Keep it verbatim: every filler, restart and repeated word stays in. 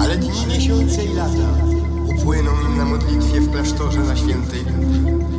Ale dni, miesiące i lata upłyną im na modlitwie w klasztorze na Świętej Górze.